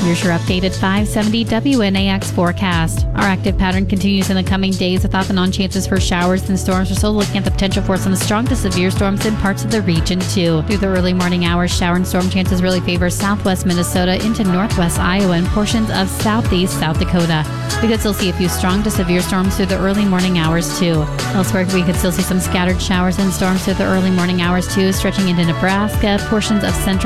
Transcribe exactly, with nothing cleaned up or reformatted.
Here's your updated five seventy W N A X forecast. Our active pattern continues in the coming days with off and on chances for showers and storms. We're still looking at the potential for some strong to severe storms in parts of the region too. Through the early morning hours, shower and storm chances really favor southwest Minnesota into northwest Iowa and portions of southeast South Dakota. We could still see a few strong to severe storms through the early morning hours too. Elsewhere, we could still see some scattered showers and storms through the early morning hours too, stretching into Nebraska, portions of central